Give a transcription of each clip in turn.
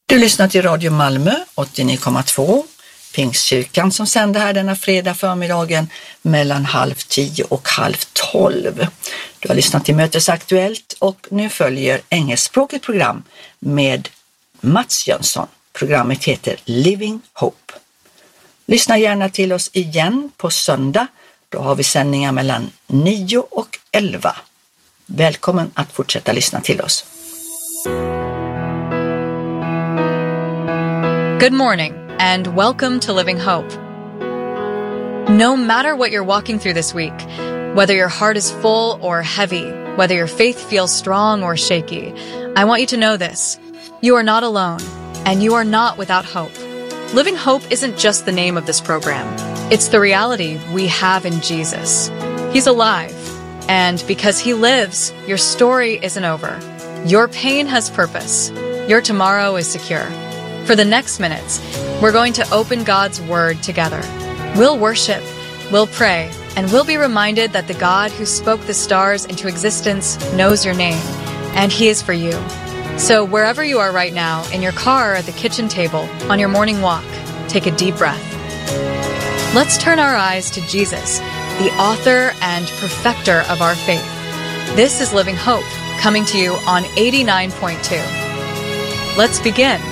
Du lyssnar till Radio Malmö 89,2, Pingstkyrkan som sänder här denna fredag förmiddagen mellan 11:30 och 11:30. Du har lyssnat till Mötesaktuellt och nu följer engelskspråkigt program med Mats Jönsson. Programmet heter Living Hope. Lyssna gärna till oss igen på söndag. Då har vi sändningar mellan 9 och 11. Välkommen att fortsätta lyssna till oss. Good morning, and welcome to Living Hope. No matter what you're walking through this week, whether your heart is full or heavy, whether your faith feels strong or shaky, I want you to know this. You are not alone, and you are not without hope. Living Hope isn't just the name of this program. It's the reality we have in Jesus. He's alive, and because he lives, your story isn't over. Your pain has purpose. Your tomorrow is secure. For the next minutes, we're going to open God's Word together. We'll worship, we'll pray, and we'll be reminded that the God who spoke the stars into existence knows your name, and he is for you. So wherever you are right now, in your car or at the kitchen table, on your morning walk, take a deep breath. Let's turn our eyes to Jesus, the author and perfecter of our faith. This is Living Hope, coming to you on 89.2. Let's begin.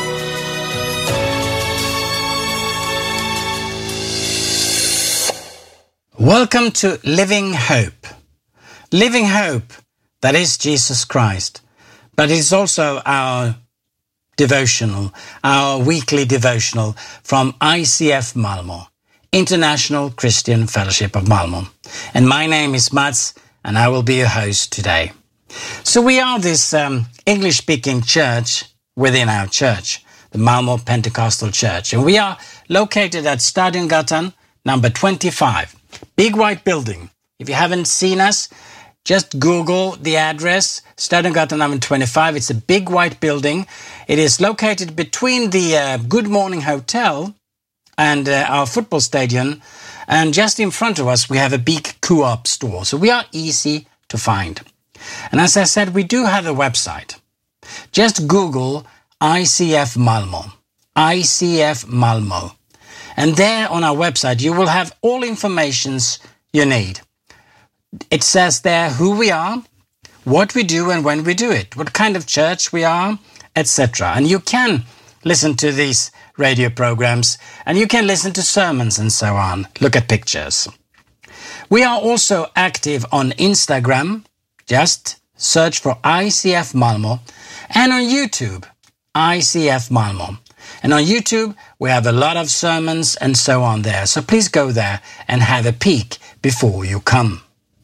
Welcome to Living Hope. Living Hope, that is Jesus Christ, but it's also our devotional, our weekly devotional from ICF Malmö, International Christian Fellowship of Malmö. And my name is Mats, and I will be your host today. So we are this English-speaking church within our church, the Malmö Pentecostal Church, and we are located at Stadiongatan number 25. Big white building. If you haven't seen us, just Google the address, Stadiongatan number 25. It's a big white building. It is located between the Good Morning Hotel and our football stadium. And just in front of us, we have a big Co-op store. So we are easy to find. And as I said, we do have a website. Just Google ICF Malmö. ICF Malmö. And there on our website, you will have all informations you need. It says there who we are, what we do and when we do it, what kind of church we are, etc. And you can listen to these radio programs and you can listen to sermons and so on. Look at pictures. We are also active on Instagram. Just search for ICF Malmö, and on YouTube, ICF Malmö. And on YouTube, we have a lot of sermons and so on there. So please go there and have a peek before you come.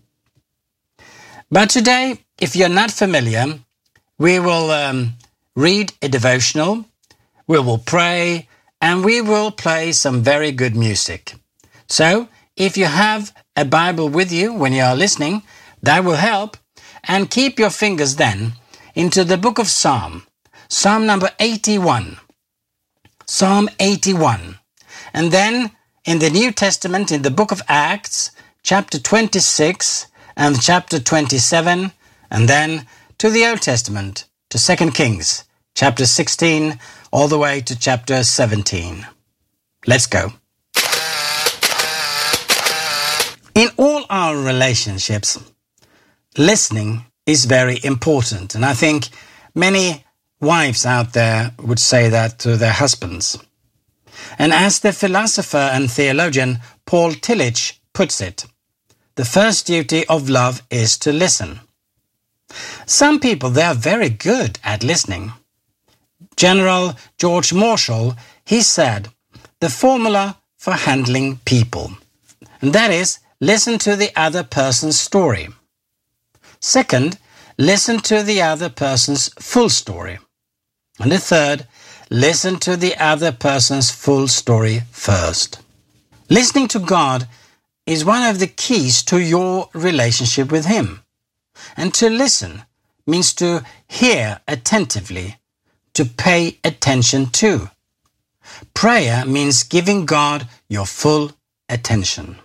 But today, if you're not familiar, we will read a devotional, we will pray, and we will play some very good music. So if you have a Bible with you when you are listening, that will help. And keep your fingers then into the book of Psalm number 81. Psalm 81. And then in the New Testament, in the book of Acts, chapter 26 and chapter 27, and then to the Old Testament, to 2 Kings, chapter 16, all the way to chapter 17. Let's go. In all our relationships, listening is very important. And I think many wives out there would say that to their husbands. And as the philosopher and theologian Paul Tillich puts it, the first duty of love is to listen. Some people, they are very good at listening. General George Marshall, he said, the formula for handling people, and that is, listen to the other person's story. Second, listen to the other person's full story. And the third, listen to the other person's full story first. Listening to God is one of the keys to your relationship with Him. And to listen means to hear attentively, to pay attention to. Prayer means giving God your full attention.